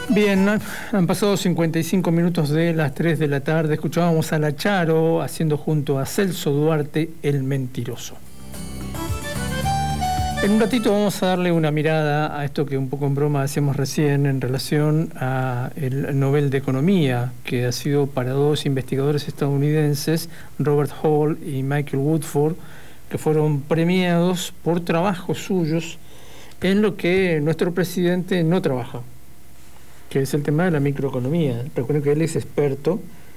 Bien, han pasado 55 minutos de las 3 de la tarde. Escuchábamos a La Charo haciendo junto a Celso Duarte El Mentiroso. En un ratito vamos a darle una mirada a esto que un poco en broma hacíamos recién en relación a el Nobel de Economía, que ha sido para dos investigadores estadounidenses, Robert Hall y Michael Woodford, que fueron premiados por trabajos suyos en lo que nuestro presidente no trabaja, que es el tema de la microeconomía. Recuerden que él es experto,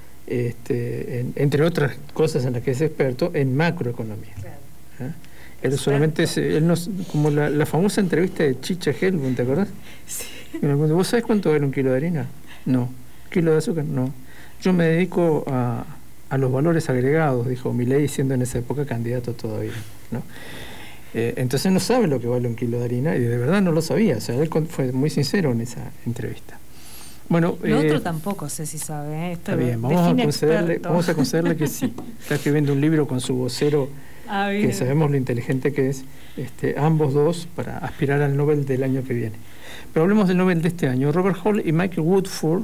entre otras cosas en las que es experto, en macroeconomía. Claro. Él solamente es, como la famosa entrevista de Chicha Helbun, ¿te acordás? Sí. ¿Vos sabés cuánto vale un kilo de harina? No. ¿Kilo de azúcar? No. Yo me dedico a los valores agregados, dijo Milei, siendo en esa época candidato todavía, ¿no? Entonces no sabe lo que vale un kilo de harina, y de verdad no lo sabía. O sea, él fue muy sincero en esa entrevista. Bueno, lo otro tampoco sé si sabe. Esto está bien, vamos a concederle que sí. Está escribiendo un libro con su vocero, que sabemos lo inteligente que es, ambos dos, para aspirar al Nobel del año que viene. Pero hablemos del Nobel de este año. Robert Hall y Michael Woodford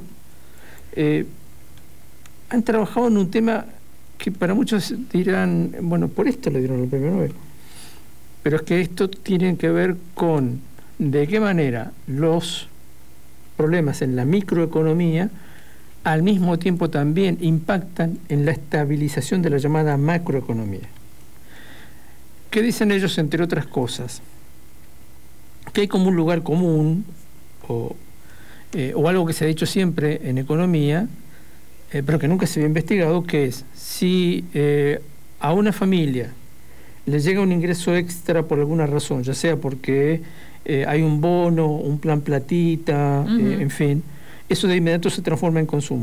han trabajado en un tema que para muchos dirán, bueno, por esto le dieron el premio Nobel. Pero es que esto tiene que ver con de qué manera los problemas en la microeconomía al mismo tiempo también impactan en la estabilización de la llamada macroeconomía. ¿Qué dicen ellos, entre otras cosas? Que hay como un lugar común o algo que se ha dicho siempre en economía, pero que nunca se había investigado, que es si a una familia le llega un ingreso extra por alguna razón, ya sea porque hay un bono, un plan platita, en fin, eso de inmediato se transforma en consumo.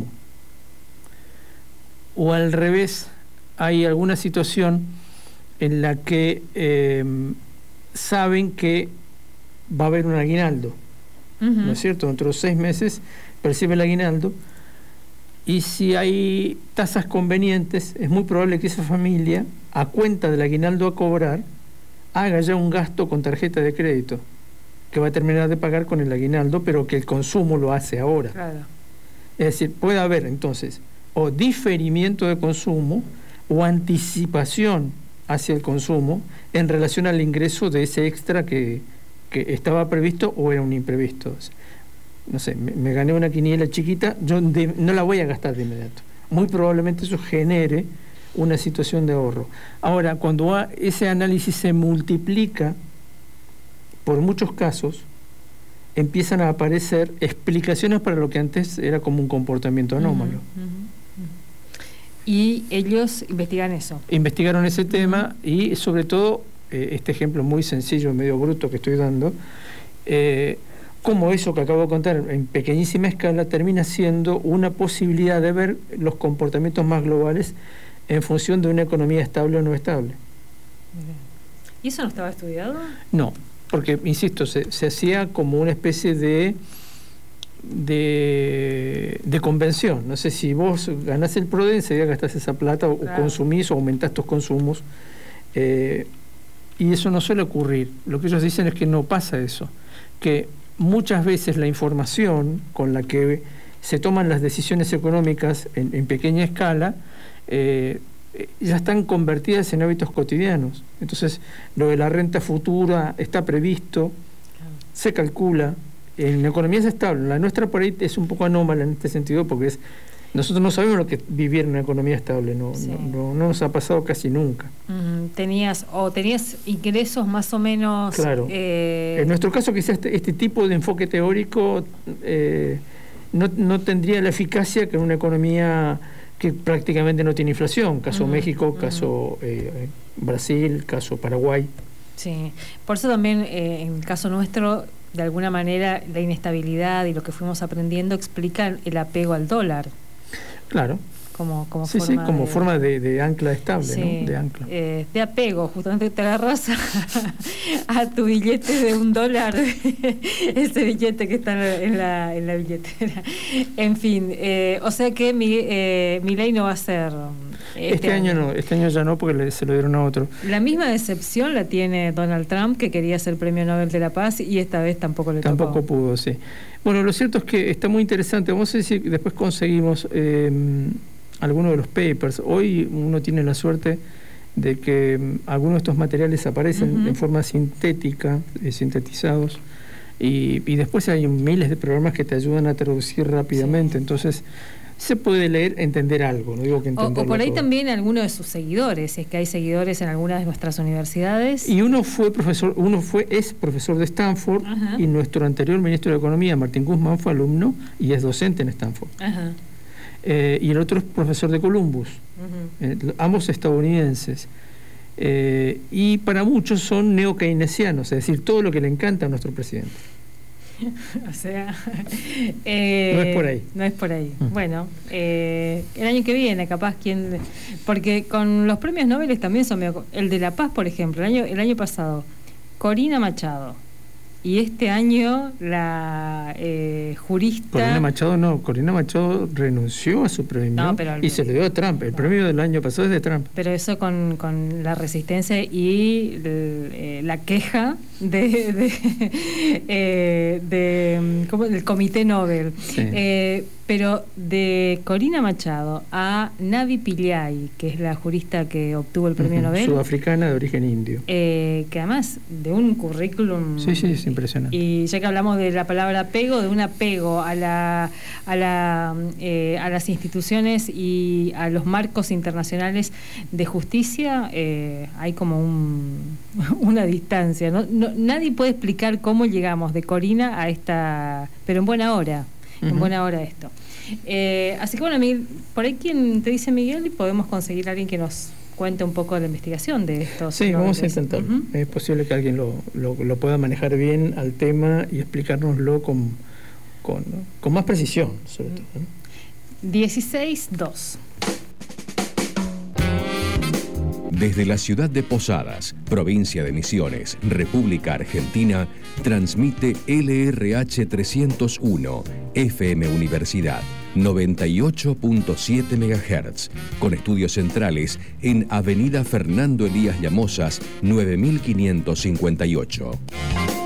O al revés, hay alguna situación en la que saben que va a haber un aguinaldo, ¿no es cierto? Dentro de 6 meses percibe el aguinaldo, y si hay tasas convenientes, es muy probable que esa familia, a cuenta del aguinaldo a cobrar, haga ya un gasto con tarjeta de crédito, que va a terminar de pagar con el aguinaldo, pero que el consumo lo hace ahora. Claro. Es decir, puede haber entonces o diferimiento de consumo o anticipación hacia el consumo en relación al ingreso de ese extra que estaba previsto o era un imprevisto. No sé, me gané una quiniela chiquita, yo no la voy a gastar de inmediato. Muy probablemente eso genere una situación de ahorro. Ahora, cuando ese análisis se multiplica por muchos casos, empiezan a aparecer explicaciones para lo que antes era como un comportamiento anómalo. Y ellos investigan eso. Investigaron ese tema y sobre todo, este ejemplo muy sencillo, medio bruto que estoy dando, cómo eso que acabo de contar en pequeñísima escala termina siendo una posibilidad de ver los comportamientos más globales en función de una economía estable o no estable. ¿Y eso no estaba estudiado? No, porque, insisto, se hacía como una especie de convención. No sé, si vos ganás el PRODE, enseguida gastás esa plata, o consumís o aumentás tus consumos, y eso no suele ocurrir. Lo que ellos dicen es que no pasa eso, que muchas veces la información con la que se toman las decisiones económicas en pequeña escala ya están convertidas en hábitos cotidianos. Entonces, lo de la renta futura está previsto, se calcula. En la economía es estable. La nuestra por ahí es un poco anómala en este sentido, porque nosotros no sabemos lo que es vivir en una economía estable, no nos ha pasado casi nunca. Tenías ingresos más o menos... Claro. En nuestro caso, quizás este tipo de enfoque teórico no tendría la eficacia que en una economía que prácticamente no tiene inflación, caso México, caso Brasil, caso Paraguay. Sí, por eso también en el caso nuestro, de alguna manera, la inestabilidad y lo que fuimos aprendiendo explica el apego al dólar. Claro. Como forma de ancla estable, sí, ¿no? De ancla. De apego, justamente te agarras a tu billete de $1, ese billete que está en la billetera. En fin, o sea que Milei no va a ser Este año no, este año ya no, porque se lo dieron a otro. La misma decepción la tiene Donald Trump, que quería ser Premio Nobel de la Paz, y esta vez tampoco le tocó. Tampoco pudo, sí. Bueno, lo cierto es que está muy interesante. Vamos a ver si después conseguimos algunos de los papers. Hoy uno tiene la suerte de que algunos de estos materiales aparecen en forma sintética, sintetizados, y después hay miles de programas que te ayudan a traducir rápidamente. Sí. Entonces se puede leer, entender algo, no digo que entenderlo o por ahí todo. También alguno de sus seguidores, si es que hay seguidores en algunas de nuestras universidades. Y es profesor de Stanford. Ajá. Y nuestro anterior ministro de Economía, Martín Guzmán, fue alumno y es docente en Stanford. Ajá. Y el otro es profesor de Columbus, ambos estadounidenses. Y para muchos son neokeynesianos, es decir, todo lo que le encanta a nuestro presidente. O sea, no es por ahí. No es por ahí. Bueno, el año que viene, capaz porque con los premios Nobel también son el de la Paz, por ejemplo, el año pasado, Corina Machado. Y este año la jurista... Corina Machado renunció a su premio y se le dio a Trump. El premio del año pasado es de Trump. Pero eso con la resistencia y la queja del Comité Nobel. Sí. Pero de Corina Machado a Navi Pillay, que es la jurista que obtuvo el premio Nobel. Sudafricana de origen indio. Que además de un currículum... Sí, es impresionante. Y ya que hablamos de la palabra apego, de un apego a las instituciones y a los marcos internacionales de justicia, hay como una distancia. Nadie puede explicar cómo llegamos de Corina a esta... Pero en buena hora. En buena hora esto. Así que bueno, Miguel, por ahí quien te dice Miguel, y podemos conseguir a alguien que nos cuente un poco de la investigación de estos. Sí, vamos a intentarlo. Es posible que alguien lo pueda manejar bien al tema y explicárnoslo con más precisión, sobre todo, ¿no? 16.2. Desde la ciudad de Posadas, provincia de Misiones, República Argentina, transmite LRH 301, FM Universidad, 98.7 MHz, con estudios centrales en Avenida Fernando Elías Llamosas, 9558.